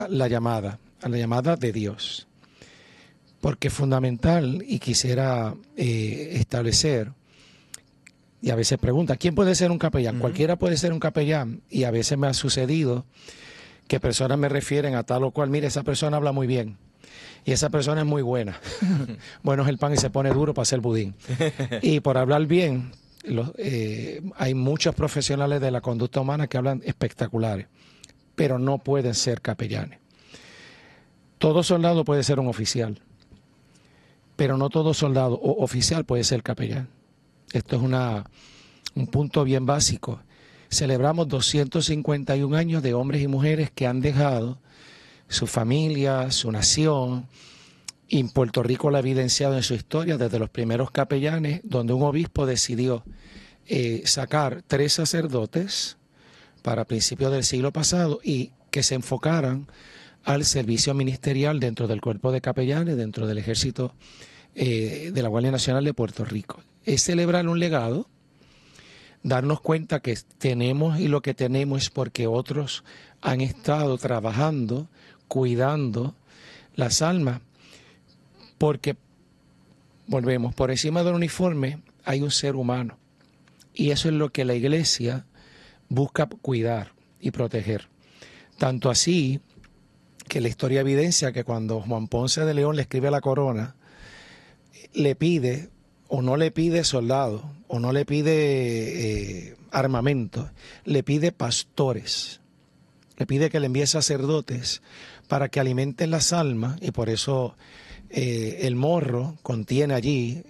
a la llamada de Dios. Porque es fundamental y quisiera establecer, y a veces pregunta, ¿quién puede ser un capellán? Cualquiera puede ser un capellán, y a veces me ha sucedido que personas me refieren a tal o cual, mire, esa persona habla muy bien, y esa persona es muy buena. Bueno es el pan y se pone duro para hacer budín. Y por hablar bien, hay muchos profesionales de la conducta humana que hablan espectaculares, pero no pueden ser capellanes. Todo soldado puede ser un oficial, pero no todo soldado o oficial puede ser capellán. Esto es un punto bien básico. Celebramos 251 años de hombres y mujeres que han dejado su familia, su nación, y en Puerto Rico lo ha evidenciado en su historia desde los primeros capellanes, donde un obispo decidió sacar 3 sacerdotes para principios del siglo pasado y que se enfocaran al servicio ministerial dentro del cuerpo de capellanes, dentro del ejército de la Guardia Nacional de Puerto Rico. Es celebrar un legado, darnos cuenta que tenemos y lo que tenemos es porque otros han estado trabajando, cuidando las almas, porque, volvemos, por encima del uniforme hay un ser humano, y eso es lo que la Iglesia busca cuidar y proteger. Tanto así que la historia evidencia que cuando Juan Ponce de León le escribe la corona, le pide, o no le pide soldados, o no le pide armamento, le pide pastores, le pide que le envíe sacerdotes para que alimenten las almas, y por eso el morro contiene allí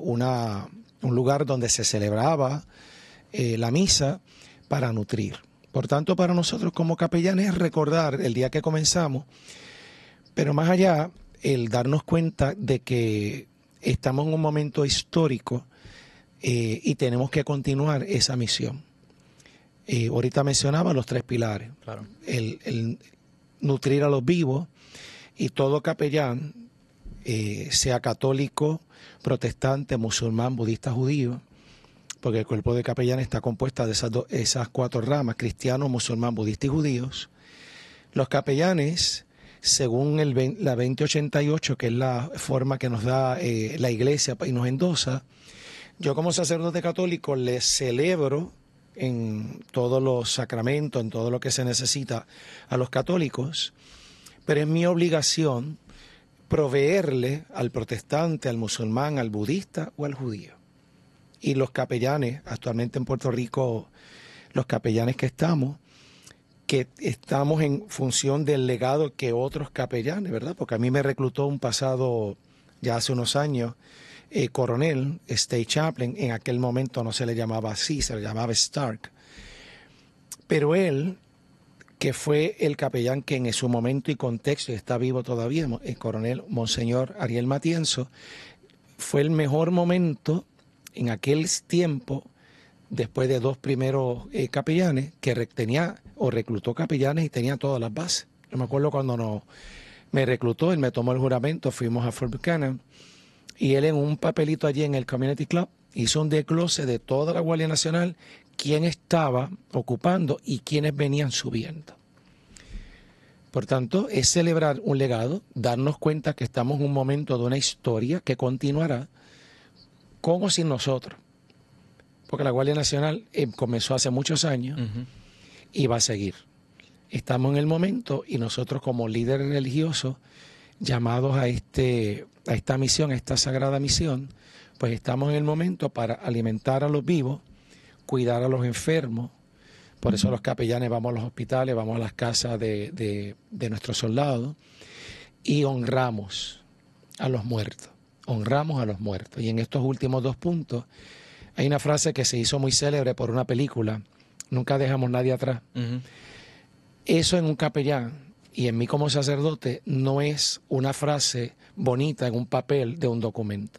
un lugar donde se celebraba la misa para nutrir. Por tanto, para nosotros como capellanes es recordar el día que comenzamos, pero más allá, el darnos cuenta de que estamos en un momento histórico y tenemos que continuar esa misión. Ahorita mencionaba los 3 pilares. Claro. El nutrir a los vivos, y todo capellán, sea católico, protestante, musulmán, budista, judío, porque el cuerpo de capellán está compuesto de esas 4 ramas, cristianos, musulmán, budista y judíos. Los capellanes, según la 2088, que es la forma que nos da la Iglesia y nos endosa, yo como sacerdote católico les celebro en todos los sacramentos, en todo lo que se necesita a los católicos, pero es mi obligación proveerle al protestante, al musulmán, al budista o al judío. Y los capellanes, actualmente en Puerto Rico, los capellanes que estamos en función del legado que otros capellanes, ¿verdad? Porque a mí me reclutó un pasado, ya hace unos años, coronel, State Chaplain, en aquel momento no se le llamaba así, se le llamaba Stark. Pero él, que fue el capellán que en su momento y contexto, y está vivo todavía, el coronel Monseñor Ariel Matienzo, fue el mejor momento en aquel tiempo, después de 2 primeros capellanes, que tenía o reclutó capellanes y tenía todas las bases. Yo me acuerdo cuando me reclutó, él me tomó el juramento, fuimos a Fort Buchanan, y él en un papelito allí en el Community Club hizo un desglose de toda la Guardia Nacional, quién estaba ocupando y quiénes venían subiendo. Por tanto, es celebrar un legado, darnos cuenta que estamos en un momento de una historia que continuará con o sin nosotros. Porque la Guardia Nacional comenzó hace muchos años y va a seguir. Estamos en el momento, y nosotros como líderes religiosos llamados a esta misión, a esta sagrada misión, pues estamos en el momento para alimentar a los vivos, cuidar a los enfermos. Por eso los capellanes vamos a los hospitales, vamos a las casas de nuestros soldados y honramos a los muertos. Honramos a los muertos. Y en estos últimos 2 puntos hay una frase que se hizo muy célebre por una película: nunca dejamos nadie atrás. Eso en un capellán y en mí como sacerdote no es una frase bonita en un papel de un documento.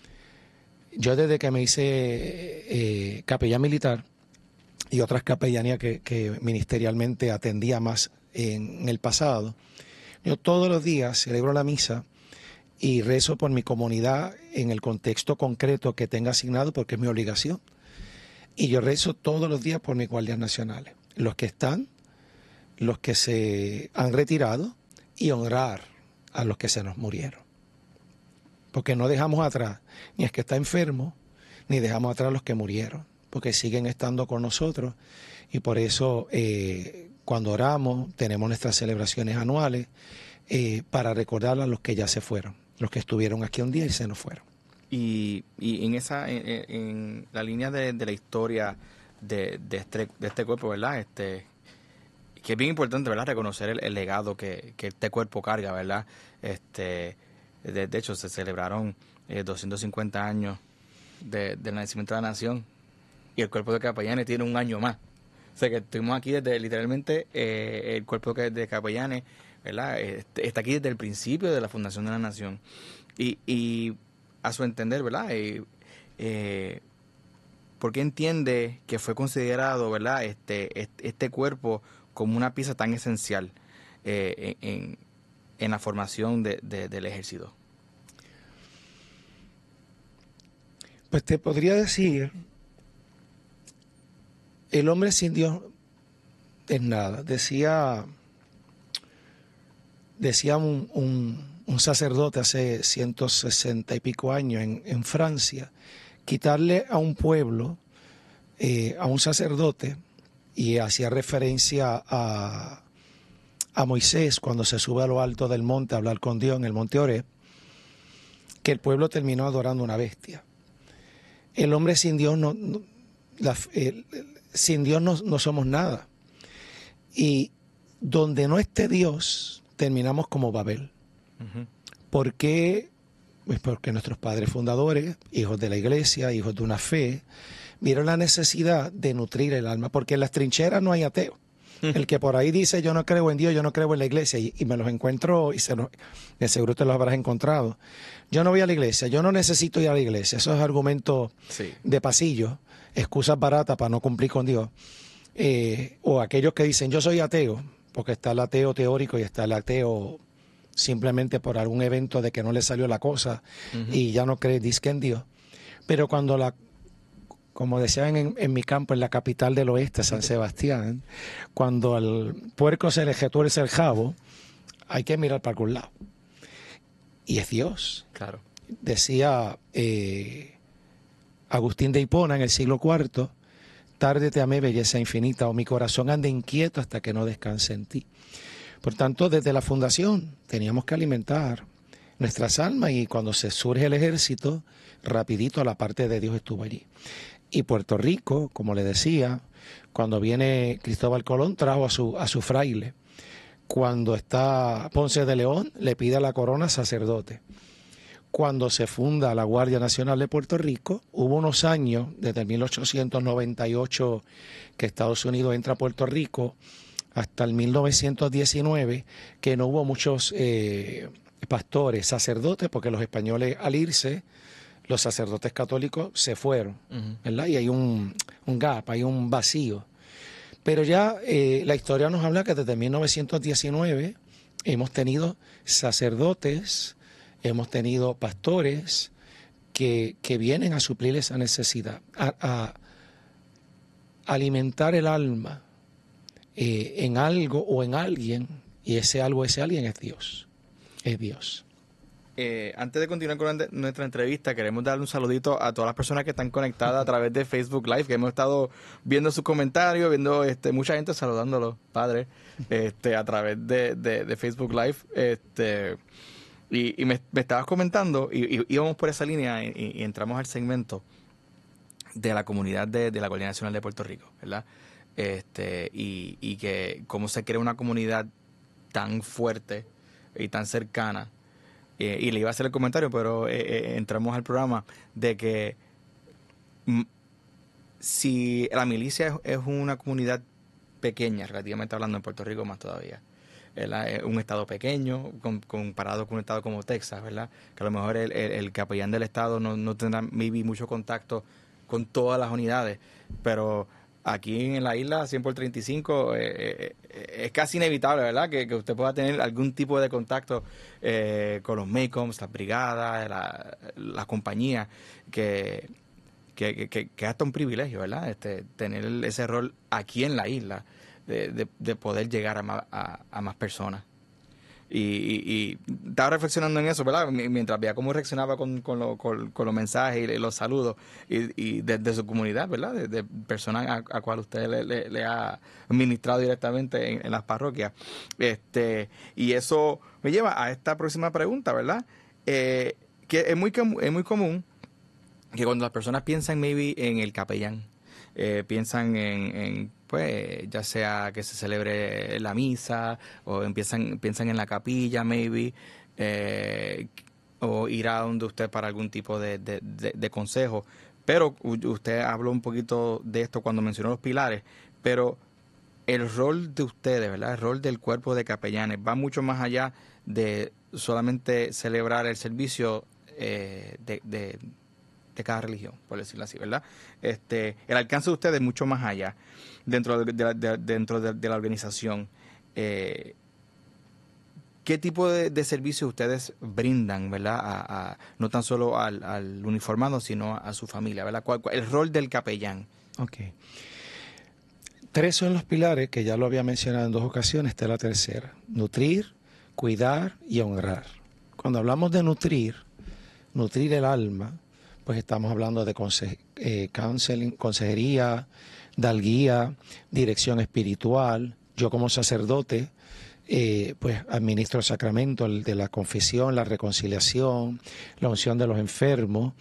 Yo desde que me hice capellán militar y otras capellanías que ministerialmente atendía más en el pasado, yo todos los días celebro la misa y rezo por mi comunidad en el contexto concreto que tenga asignado, porque es mi obligación. Y yo rezo todos los días por mis guardias nacionales, los que están, los que se han retirado y honrar a los que se nos murieron. Porque no dejamos atrás ni el que está enfermo, ni dejamos atrás los que murieron, porque siguen estando con nosotros. Y por eso cuando oramos tenemos nuestras celebraciones anuales para recordar a los que ya se fueron, los que estuvieron aquí un día y se nos fueron. Y en la línea de la historia de este cuerpo, ¿verdad? Que es bien importante, ¿verdad? Reconocer el legado que este cuerpo carga, ¿verdad? De hecho, se celebraron 250 años del nacimiento de la nación, y el cuerpo de capellanes tiene un año más. O sea que estuvimos aquí desde, literalmente, el cuerpo de capellanes, ¿verdad? Está aquí desde el principio de la fundación de la nación. Y a su entender, ¿verdad? ¿Por qué entiende que fue considerado, ¿verdad? Este cuerpo como una pieza tan esencial en la formación del ejército? Pues te podría decir, el hombre sin Dios es nada. Decía un sacerdote hace 160 y pico años en Francia, quitarle a un pueblo, a un sacerdote, y hacía referencia a Moisés cuando se sube a lo alto del monte a hablar con Dios en el monte Oreb, que el pueblo terminó adorando una bestia. El hombre sin Dios sin Dios no somos nada. Y donde no esté Dios, terminamos como Babel. Uh-huh. ¿Por qué? Pues porque nuestros padres fundadores, hijos de la iglesia, hijos de una fe, vieron la necesidad de nutrir el alma, porque en las trincheras no hay ateo. El que por ahí dice yo no creo en Dios, yo no creo en la iglesia, y me los encuentro, de seguro te los habrás encontrado. Yo no voy a la iglesia, yo no necesito ir a la iglesia. Eso es argumento de pasillo, excusas baratas para no cumplir con Dios. O aquellos que dicen yo soy ateo, porque está el ateo teórico y está el ateo simplemente por algún evento de que no le salió la cosa, uh-huh, y ya no cree, dice en Dios. Pero cuando como decían en mi campo, en la capital del oeste, San Sebastián, cuando al puerco se le retuerce el jabo, hay que mirar para algún lado. Y es Dios. Claro. Decía Agustín de Hipona en el siglo IV, tarde te amé, belleza infinita, o mi corazón anda inquieto hasta que no descanse en ti. Por tanto, desde la fundación teníamos que alimentar nuestras almas, y cuando se surge el ejército, rapidito la parte de Dios estuvo allí. Y Puerto Rico, como le decía, cuando viene Cristóbal Colón, trajo a su fraile. Cuando está Ponce de León, le pide la corona sacerdote. Cuando se funda la Guardia Nacional de Puerto Rico, hubo unos años, desde 1898, que Estados Unidos entra a Puerto Rico, hasta el 1919, que no hubo muchos pastores, sacerdotes, porque los españoles, al irse, los sacerdotes católicos se fueron, uh-huh, ¿verdad? Y hay un gap, hay un vacío. Pero ya la historia nos habla que desde 1919 hemos tenido sacerdotes, hemos tenido pastores que vienen a suplir esa necesidad, a alimentar el alma en algo o en alguien, y ese algo, ese alguien es Dios. Es Dios. Antes de continuar con nuestra entrevista, queremos darle un saludito a todas las personas que están conectadas a través de Facebook Live, que hemos estado viendo sus comentarios, viendo mucha gente saludándolo, padre, a través de Facebook Live. Y me estabas comentando, y íbamos por esa línea, y entramos al segmento de la comunidad de la Guardia Nacional de Puerto Rico, ¿verdad? Y que cómo se crea una comunidad tan fuerte y tan cercana. Y le iba a hacer el comentario, pero entramos al programa de que si la milicia es una comunidad pequeña, relativamente hablando, en Puerto Rico más todavía, ¿verdad? Es un estado pequeño comparado con un estado como Texas, ¿verdad? Que a lo mejor el capellán del estado no tendrá maybe mucho contacto con todas las unidades, pero aquí en la isla 100 por 35 es casi inevitable, ¿verdad? Que usted pueda tener algún tipo de contacto con los MECOMs, las brigadas, las compañías, que es hasta un privilegio, ¿verdad? Tener ese rol aquí en la isla, de poder llegar a más personas. y estaba reflexionando en eso, ¿verdad? Mientras veía cómo reaccionaba con los mensajes y los saludos y de su comunidad, ¿verdad? De personas a cual usted le ha ministrado directamente en las parroquias. Y eso me lleva a esta próxima pregunta, ¿verdad? Que es muy común que cuando las personas piensan maybe en el capellán, piensan pues ya sea que se celebre la misa o piensan en la capilla maybe, o ir a donde usted para algún tipo de consejo. Pero usted habló un poquito de esto cuando mencionó los pilares, pero el rol de ustedes, ¿verdad? El rol del cuerpo de capellanes va mucho más allá de solamente celebrar el servicio de cada religión, por decirlo así, ¿verdad? El alcance de ustedes es mucho más allá dentro de la organización. ¿Qué tipo de servicios ustedes brindan, ¿verdad? No tan solo al uniformado, sino a su familia, ¿verdad? El rol del capellán. Ok. 3 son los pilares que ya lo había mencionado en 2 ocasiones, esta es la tercera. Nutrir, cuidar y honrar. Cuando hablamos de nutrir el alma, pues estamos hablando de counseling, consejería, dalguía, dirección espiritual. Yo como sacerdote, pues administro el sacramento de la confesión, la reconciliación, la unción de los enfermos.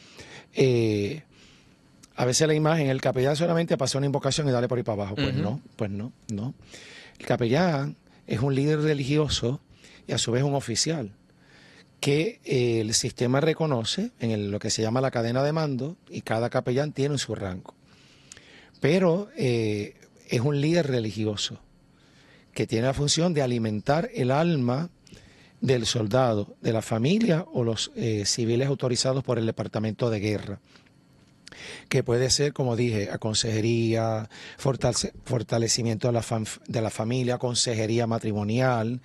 A veces la imagen, el capellán solamente pasa una invocación y dale por ahí para abajo. Pues no. El capellán es un líder religioso y a su vez un oficial que el sistema reconoce en lo que se llama la cadena de mando, y cada capellán tiene su rango. Pero es un líder religioso que tiene la función de alimentar el alma del soldado, de la familia o los civiles autorizados por el Departamento de Guerra, que puede ser, como dije, a consejería, fortalecimiento de la familia, consejería matrimonial,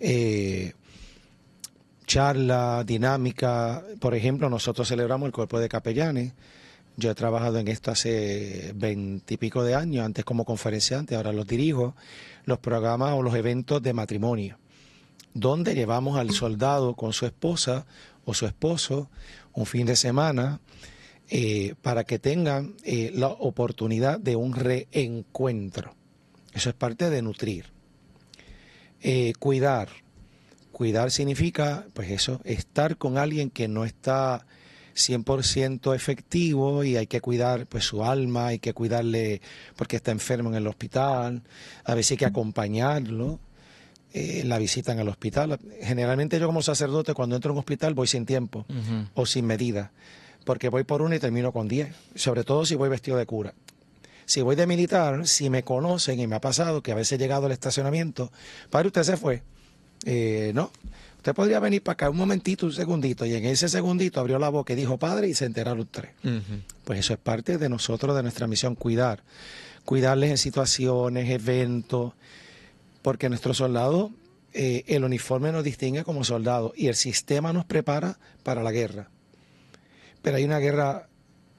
charla, dinámica. Por ejemplo, nosotros celebramos el cuerpo de capellanes. Yo he trabajado en esto hace 20 y pico de años, antes como conferenciante, ahora los dirijo, los programas o los eventos de matrimonio, donde llevamos al soldado con su esposa o su esposo un fin de semana para que tengan la oportunidad de un reencuentro. Eso es parte de nutrir. Cuidar. Cuidar significa, pues eso, estar con alguien que no está 100% efectivo y hay que cuidar pues su alma, hay que cuidarle porque está enfermo en el hospital, a veces hay que acompañarlo, la visita en el hospital. Generalmente yo como sacerdote cuando entro a un hospital voy sin tiempo o sin medida, porque voy por 1 y termino con 10, sobre todo si voy vestido de cura. Si voy de militar, si me conocen, y me ha pasado que a veces he llegado al estacionamiento, padre, usted se fue. No, usted podría venir para acá un momentito, un segundito, y en ese segundito abrió la boca y dijo padre y se enteraron 3. Pues eso es parte de nosotros, de nuestra misión, cuidarles en situaciones, eventos, porque nuestros soldados, el uniforme nos distingue como soldados y el sistema nos prepara para la guerra. Pero hay una guerra,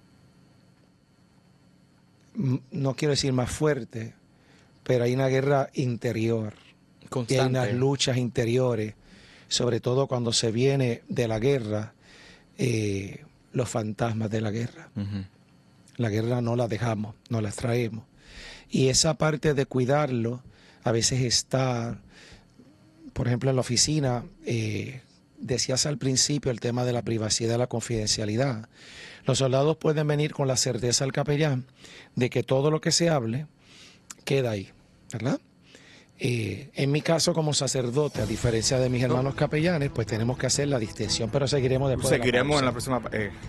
no quiero decir más fuerte, pero hay una guerra interior. Constante. Y hay unas luchas interiores, sobre todo cuando se viene de la guerra, los fantasmas de la guerra. La guerra no la dejamos, no la traemos. Y esa parte de cuidarlo, a veces está, por ejemplo, en la oficina, decías al principio el tema de la privacidad y la confidencialidad. Los soldados pueden venir con la certeza al capellán de que todo lo que se hable queda ahí, ¿verdad? En mi caso como sacerdote, a diferencia de mis hermanos capellanes, pues tenemos que hacer la distinción, pero seguiremos después. Seguiremos en la próxima.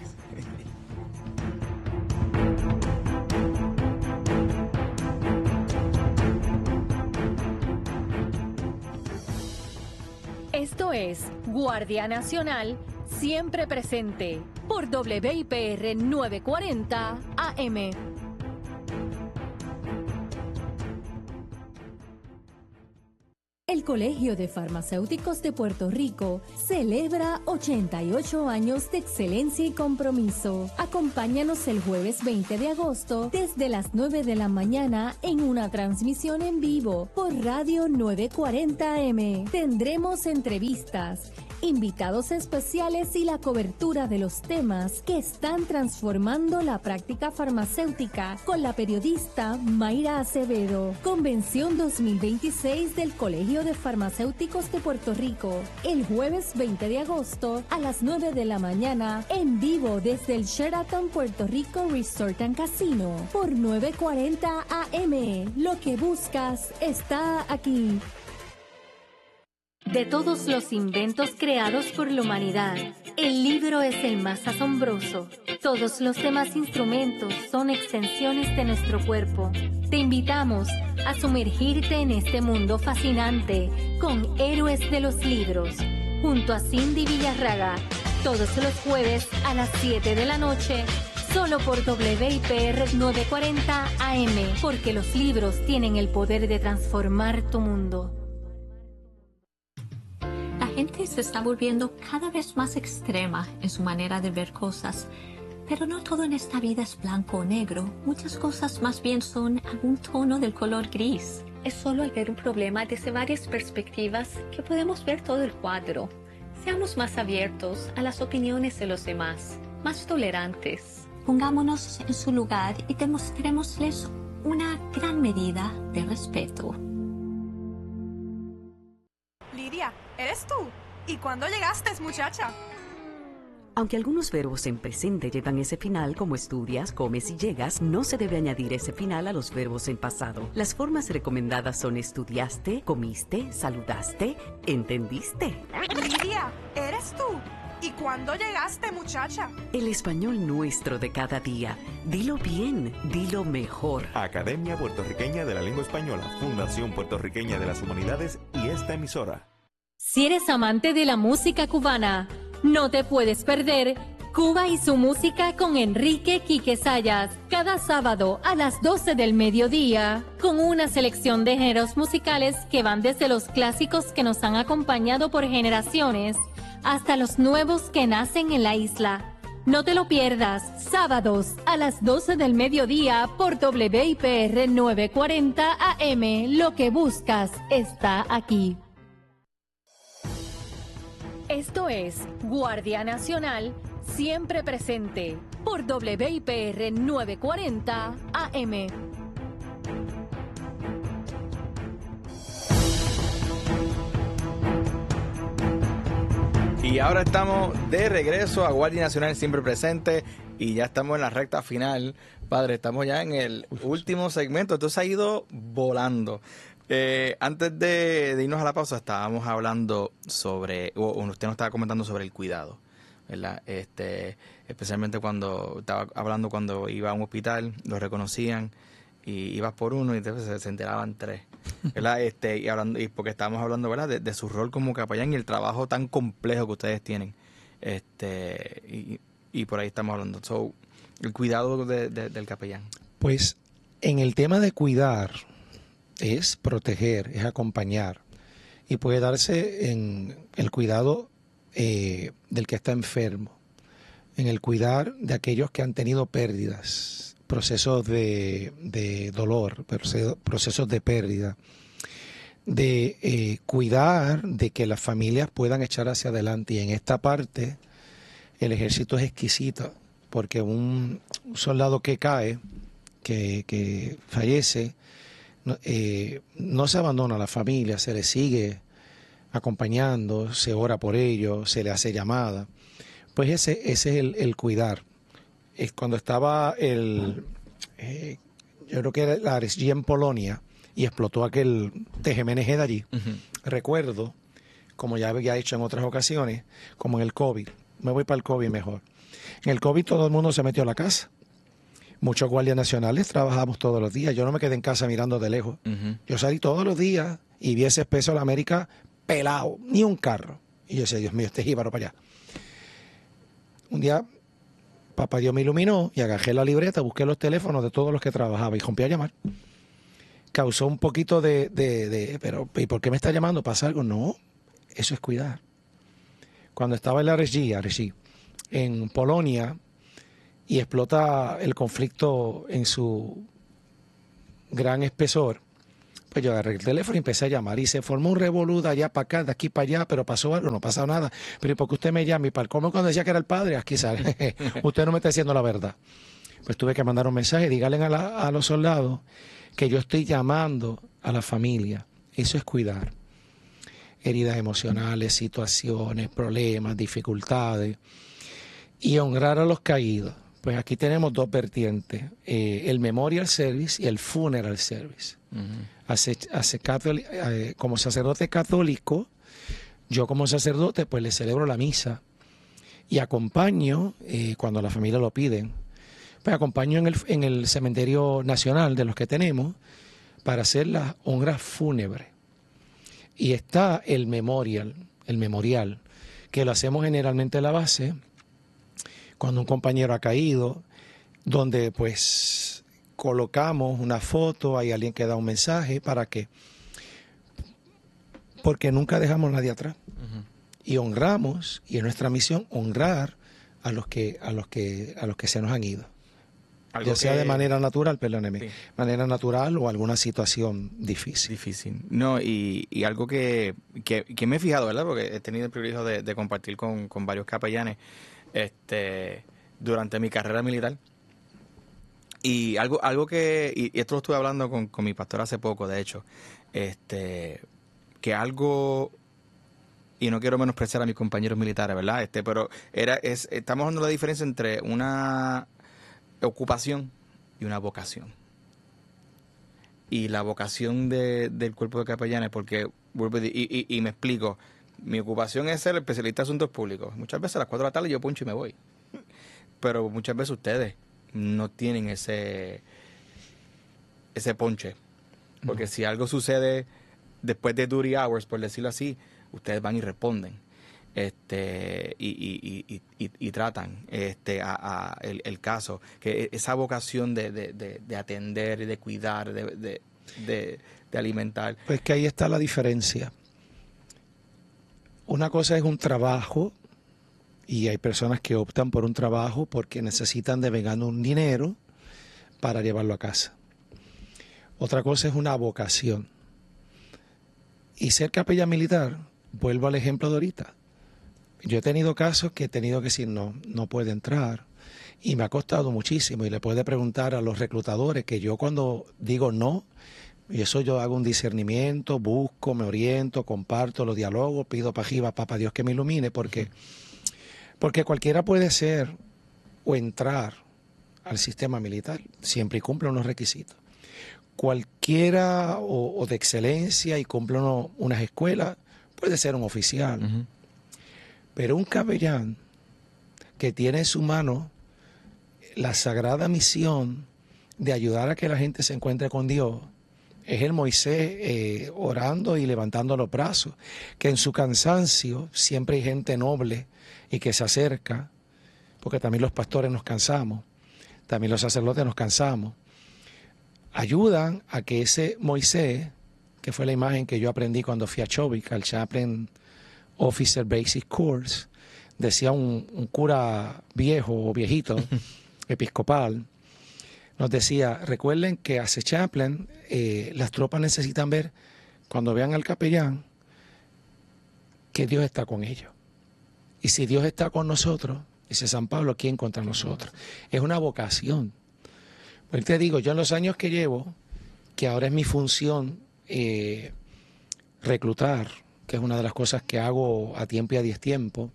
Esto es Guardia Nacional, siempre presente, por WIPR 940 AM. El El Colegio de Farmacéuticos de Puerto Rico celebra 88 años de excelencia y compromiso. Acompáñanos el jueves 20 de agosto desde las 9 de la mañana en una transmisión en vivo por Radio 940 AM. Tendremos entrevistas, invitados especiales y la cobertura de los temas que están transformando la práctica farmacéutica con la periodista Mayra Acevedo. Convención 2026 del Colegio de Farmacéuticos de Puerto Rico, el jueves 20 de agosto a las 9 de la mañana en vivo desde el Sheraton Puerto Rico Resort and Casino por 940 AM. Lo que buscas está aquí. De todos los inventos creados por la humanidad, el libro es el más asombroso. Todos los demás instrumentos son extensiones de nuestro cuerpo. Te invitamos a sumergirte en este mundo fascinante con Héroes de los Libros, junto a Cindy Villarraga, todos los jueves a las 7 de la noche, solo por WIPR 940 AM, porque los libros tienen el poder de transformar tu mundo. La gente se está volviendo cada vez más extrema en su manera de ver cosas, pero no todo en esta vida es blanco o negro. Muchas cosas más bien son algún tono del color gris. Es solo al ver un problema desde varias perspectivas que podemos ver todo el cuadro. Seamos más abiertos a las opiniones de los demás, más tolerantes. Pongámonos en su lugar y demostrémosles una gran medida de respeto. Lidia, ¿eres tú? ¿Y cuándo llegaste, muchacha? Aunque algunos verbos en presente llevan ese final, como estudias, comes y llegas, no se debe añadir ese final a los verbos en pasado. Las formas recomendadas son estudiaste, comiste, saludaste, entendiste. Lidia, ¿eres tú? ¿Y cuándo llegaste, muchacha? El español nuestro de cada día. Dilo bien, dilo mejor. Academia Puertorriqueña de la Lengua Española, Fundación Puertorriqueña de las Humanidades y esta emisora. Si eres amante de la música cubana, no te puedes perder Cuba y su música con Enrique Quique Sayas, cada sábado a las 12 del mediodía, con una selección de géneros musicales que van desde los clásicos que nos han acompañado por generaciones hasta los nuevos que nacen en la isla. No te lo pierdas, sábados a las 12 del mediodía por WIPR 940 AM. Lo que buscas está aquí. Esto es Guardia Nacional, siempre presente, por WIPR 940 AM. Y ahora estamos de regreso a Guardia Nacional, siempre presente, y ya estamos en la recta final. Padre, estamos ya en el último segmento, entonces ha ido volando. Antes de irnos a la pausa, estábamos hablando sobre, o usted nos estaba comentando sobre el cuidado, ¿verdad? Especialmente cuando estaba hablando cuando iba a un hospital, lo reconocían y ibas por uno y entonces se enteraban tres, ¿verdad? Y porque estábamos hablando, ¿verdad? De su rol como capellán y el trabajo tan complejo que ustedes tienen, y por ahí estamos hablando. So, el cuidado del capellán. Pues en el tema de cuidar es proteger, es acompañar, y puede darse en el cuidado del que está enfermo, en el cuidar de aquellos que han tenido pérdidas, procesos de dolor, procesos de pérdida, de cuidar de que las familias puedan echar hacia adelante. Y en esta parte el ejército es exquisito, porque un soldado que cae, que fallece, no se abandona a la familia, se le sigue acompañando, se ora por ellos, se le hace llamada. Pues ese es el cuidar. Cuando estaba yo creo que era la RSG en Polonia y explotó aquel TGMNG de allí, recuerdo, como ya había hecho en otras ocasiones, como en el COVID, me voy para el COVID mejor. En el COVID todo el mundo se metió a la casa. Muchos guardias nacionales trabajamos todos los días. Yo no me quedé en casa mirando de lejos. Yo salí todos los días y vi ese Espeso de la América pelado, ni un carro. Y yo decía, Dios mío, este jíbaro para allá. Un día, papá Dios me iluminó y agarré la libreta, busqué los teléfonos de todos los que trabajaba y rompí a llamar. causó un poquito pero ¿y por qué me está llamando? ¿Pasa algo? No, eso es cuidar. Cuando estaba el RG en Polonia y explota el conflicto en su gran espesor, pues yo agarré el teléfono y empecé a llamar y se formó un revolú de allá para acá, de aquí para allá, pero pasó algo, no pasó nada. Pero ¿y por qué usted me llama? Y para el colmo cuando decía que era el padre, aquí sale, usted no me está diciendo la verdad. Pues tuve que mandar un mensaje, díganle a los soldados que yo estoy llamando a la familia. Eso es cuidar. Heridas emocionales, situaciones, problemas, dificultades. Y honrar a los caídos. Pues aquí tenemos dos vertientes, el Memorial Service y el Funeral Service. Como sacerdote católico, yo como sacerdote pues le celebro la misa y acompaño, cuando la familia lo piden, pues acompaño en el cementerio nacional de los que tenemos para hacer las honras fúnebres. Y está el memorial, que lo hacemos generalmente en la base, cuando un compañero ha caído, donde pues colocamos una foto, hay alguien que da un mensaje, ¿para qué? Porque nunca dejamos a nadie atrás. Y honramos, y es nuestra misión honrar a los que se nos han ido. Ya sea de manera natural, perdóneme, manera natural o alguna situación difícil. No, y algo que me he fijado, ¿verdad? Porque he tenido el privilegio de compartir con varios capellanes durante mi carrera militar. Y algo que, y esto lo estuve hablando con mi pastor hace poco, de hecho, que algo, y no quiero menospreciar a mis compañeros militares, ¿verdad? Pero estamos hablando de la diferencia entre una ocupación y una vocación. Y la vocación del cuerpo de capellanes, porque, y me explico, mi ocupación es ser especialista en asuntos públicos. Muchas veces a las 4 de la tarde yo puncho y me voy. Pero muchas veces ustedes no tienen ese ponche. Porque si algo sucede después de duty hours, por decirlo así, ustedes van y responden. Y tratan el caso, que esa vocación de atender, de cuidar, de alimentar. Pues que ahí está la diferencia. Una cosa es un trabajo, y hay personas que optan por un trabajo porque necesitan de vez un dinero para llevarlo a casa. Otra cosa es una vocación. Y ser capellán militar, vuelvo al ejemplo de ahorita. Yo he tenido casos que he tenido que decir no puede entrar, y me ha costado muchísimo, y le puede preguntar a los reclutadores que yo cuando digo no, y eso yo hago un discernimiento, busco, me oriento, comparto los diálogos, pido para arriba, papá Dios que me ilumine, porque cualquiera puede ser o entrar al sistema militar, siempre y cumple unos requisitos. Cualquiera o de excelencia y cumple unas escuelas, puede ser un oficial. Pero un capellán que tiene en su mano la sagrada misión de ayudar a que la gente se encuentre con Dios, es el Moisés orando y levantando los brazos, que en su cansancio siempre hay gente noble y que se acerca, porque también los pastores nos cansamos, también los sacerdotes nos cansamos, ayudan a que ese Moisés, que fue la imagen que yo aprendí cuando fui a Chobik, al Chaplain Officer Basic Course, decía un cura viejo o viejito, episcopal, nos decía, recuerden que hace chaplain, las tropas necesitan ver, cuando vean al capellán, que Dios está con ellos. Y si Dios está con nosotros, dice San Pablo, ¿quién contra nosotros? Es una vocación. Pues te digo, yo en los años que llevo, que ahora es mi función reclutar, que es una de las cosas que hago a tiempo y a destiempo,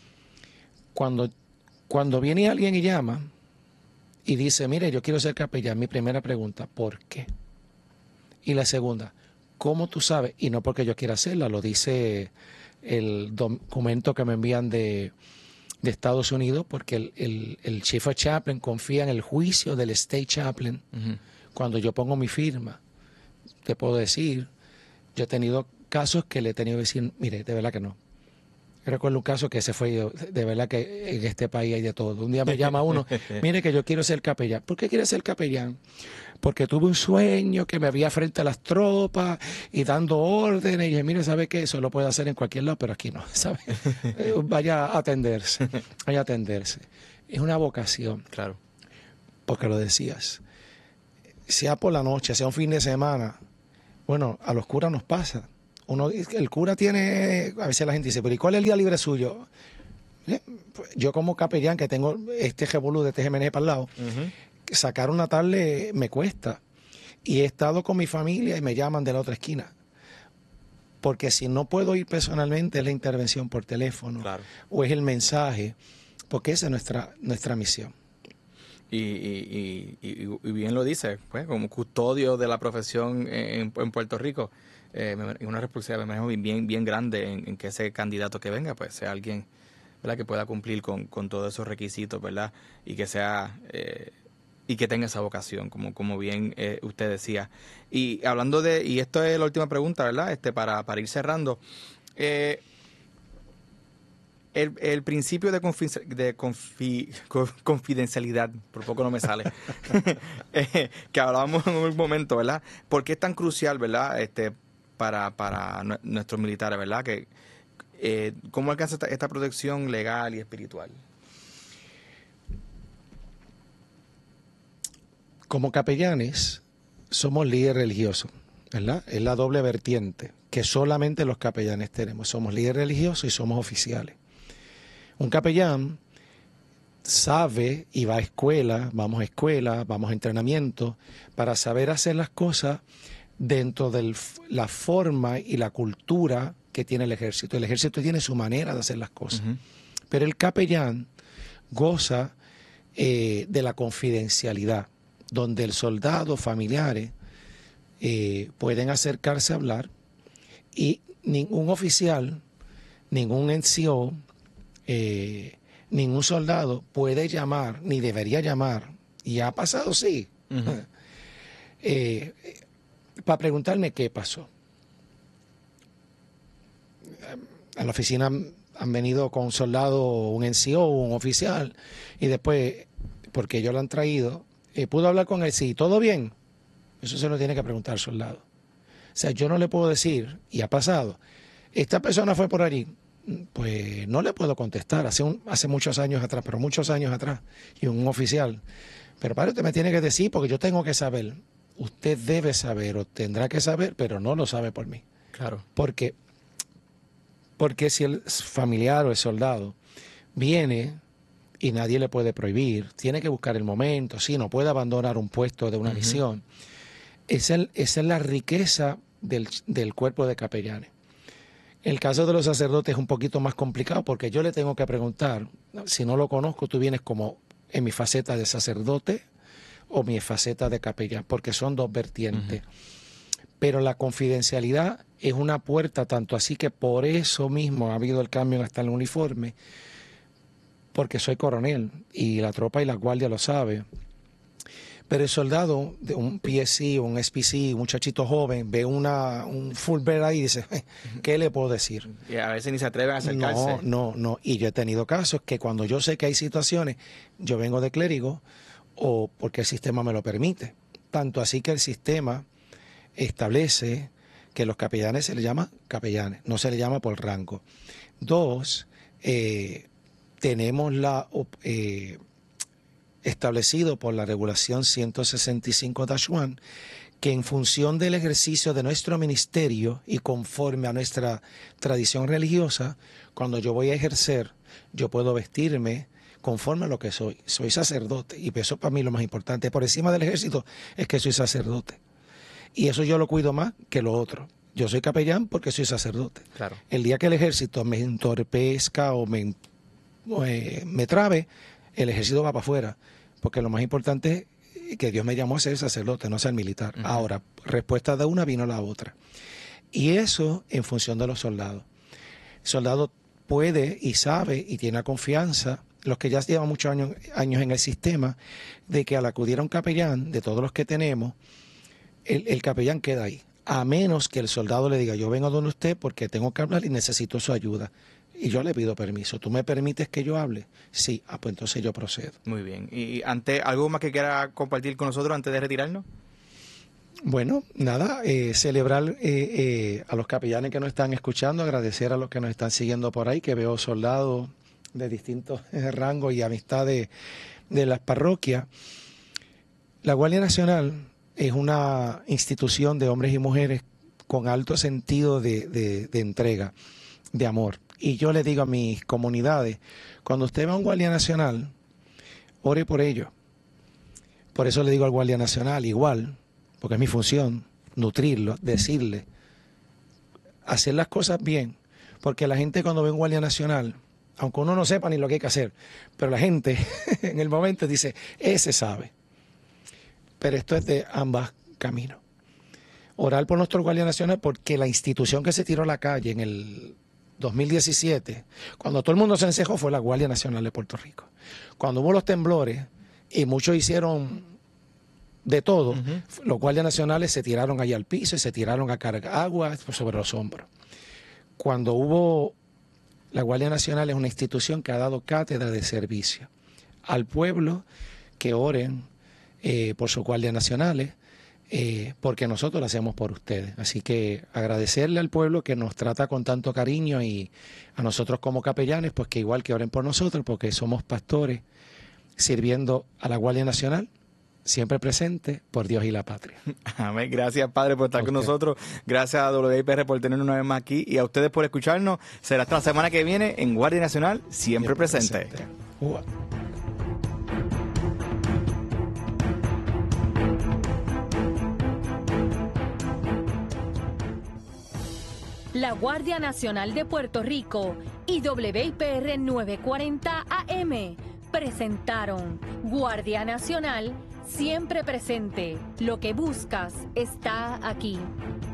cuando viene alguien y llama y dice, mire, yo quiero ser capellán, mi primera pregunta, ¿por qué? Y la segunda, ¿cómo tú sabes? Y no porque yo quiera hacerla, lo dice el documento que me envían de Estados Unidos, porque el Chief of Chaplain confía en el juicio del State Chaplain. Cuando yo pongo mi firma, te puedo decir, yo he tenido casos que le he tenido que decir, mire, de verdad que no. Recuerdo un caso que se fue, de verdad que en este país hay de todo. Un día me llama uno, mire que yo quiero ser capellán. ¿Por qué quieres ser capellán? Porque tuve un sueño que me había frente a las tropas y dando órdenes. Y dije, mire, ¿sabe qué? Eso lo puede hacer en cualquier lado, pero aquí no, ¿sabe? Vaya a atenderse, vaya a atenderse. Es una vocación. Claro. Porque lo decías. Sea por la noche, sea un fin de semana, bueno, a los curas nos pasa. El cura tiene, a veces la gente dice, pero ¿y cuál es el día libre suyo? Yo como capellán que tengo este revolú de TGMN para el lado, sacar una tarde me cuesta. Y he estado con mi familia y me llaman de la otra esquina. Porque si no puedo ir personalmente es la intervención por teléfono, claro, o es el mensaje, porque esa es nuestra misión. Y bien lo dice, pues, como custodio de la profesión en Puerto Rico, una responsabilidad bien grande en que ese candidato que venga pues sea alguien, ¿verdad?, que pueda cumplir con todos esos requisitos, ¿verdad? Y que sea y que tenga esa vocación, como bien usted decía. Y hablando y esto es la última pregunta, ¿verdad? Para ir cerrando. El principio de confidencialidad, por poco no me sale, que hablábamos en un momento, ¿verdad? ¿Por qué es tan crucial, ¿verdad? Para nuestros militares, ¿verdad? ¿Cómo alcanza esta protección legal y espiritual? Como capellanes somos líderes religiosos, ¿verdad? Es la doble vertiente que solamente los capellanes tenemos. Somos líderes religiosos y somos oficiales. Un capellán sabe y va a escuela, vamos a entrenamiento, para saber hacer las cosas dentro de la forma y la cultura que tiene el ejército. El ejército tiene su manera de hacer las cosas. Pero el capellán goza de la confidencialidad, donde el soldado, familiares, pueden acercarse a hablar y ningún oficial, ningún NCO, ningún soldado puede llamar, ni debería llamar, y ha pasado, sí, para preguntarme qué pasó. A la oficina han venido con un soldado, un NCO, un oficial, y después, porque ellos lo han traído, ¿pudo hablar con él? Sí, ¿todo bien? Eso se lo tiene que preguntar al soldado. O sea, yo no le puedo decir, y ha pasado, esta persona fue por allí. Pues no le puedo contestar, hace muchos años atrás, pero muchos años atrás, y un oficial. Pero padre, usted me tiene que decir porque yo tengo que saber. Usted debe saber o tendrá que saber, pero no lo sabe por mí. Claro. Porque si el familiar o el soldado viene y nadie le puede prohibir, tiene que buscar el momento, sí, no puede abandonar un puesto de una misión. Esa es la riqueza del cuerpo de capellanes. El caso de los sacerdotes es un poquito más complicado porque yo le tengo que preguntar, si no lo conozco, tú vienes como en mi faceta de sacerdote o mi faceta de capellán, porque son dos vertientes. Pero la confidencialidad es una puerta, tanto así que por eso mismo ha habido el cambio hasta el uniforme, porque soy coronel y la tropa y la guardia lo sabe. Pero el soldado, de un PSC o un SPC, un muchachito joven, ve un full bear ahí y dice, ¿qué le puedo decir? Y a veces ni se atreven a acercarse. No. Y yo he tenido casos que cuando yo sé que hay situaciones, yo vengo de clérigo o porque el sistema me lo permite. Tanto así que el sistema establece que los capellanes se les llama capellanes, no se les llama por rango. Dos, tenemos establecido por la regulación 165-1, que en función del ejercicio de nuestro ministerio y conforme a nuestra tradición religiosa, cuando yo voy a ejercer, yo puedo vestirme conforme a lo que soy. Soy sacerdote y eso para mí es lo más importante. Por encima del ejército es que soy sacerdote. Y eso yo lo cuido más que lo otro. Yo soy capellán porque soy sacerdote. Claro. El día que el ejército me entorpezca o me trabe, el ejército va para afuera. Porque lo más importante es que Dios me llamó a ser sacerdote, no a ser militar. Ahora, respuesta de una vino la otra. Y eso en función de los soldados. El soldado puede y sabe y tiene la confianza, los que ya llevan muchos años en el sistema, de que al acudir a un capellán, de todos los que tenemos, el capellán queda ahí. A menos que el soldado le diga, yo vengo donde usted porque tengo que hablar y necesito su ayuda. y yo le pido permiso. ¿Tú me permites que yo hable? Sí, pues entonces yo procedo. Muy bien. ¿Y algo más que quiera compartir con nosotros antes de retirarnos? Bueno, nada, celebrar a los capellanes que nos están escuchando, agradecer a los que nos están siguiendo por ahí, que veo soldados de distintos rangos y amistades de las parroquias. La Guardia Nacional es una institución de hombres y mujeres con alto sentido de entrega, de amor. Y yo le digo a mis comunidades, cuando usted va a un Guardia Nacional, ore por ellos. Por eso le digo al Guardia Nacional, igual, porque es mi función, nutrirlos, decirles, hacer las cosas bien. Porque la gente cuando ve un Guardia Nacional, aunque uno no sepa ni lo que hay que hacer, pero la gente en el momento dice, ese sabe. Pero esto es de ambos caminos. Orar por nuestro Guardia Nacional porque la institución que se tiró a la calle en el 2017, cuando todo el mundo se encejó, fue la Guardia Nacional de Puerto Rico. Cuando hubo los temblores y muchos hicieron de todo, los guardias nacionales se tiraron allá al piso y se tiraron a cargar agua sobre los hombros. Cuando hubo, la Guardia Nacional es una institución que ha dado cátedra de servicio al pueblo, que oren por sus guardias nacionales, porque nosotros lo hacemos por ustedes. Así que agradecerle al pueblo que nos trata con tanto cariño y a nosotros como capellanes, pues que igual que oren por nosotros, porque somos pastores sirviendo a la Guardia Nacional, siempre presente por Dios y la patria. Amén. Gracias, Padre, por estar con nosotros. Gracias a WIPR por tenernos una vez más aquí y a ustedes por escucharnos. Será hasta la semana que viene en Guardia Nacional, siempre presente. La Guardia Nacional de Puerto Rico y WIPR 940 AM presentaron Guardia Nacional, siempre presente. Lo que buscas está aquí.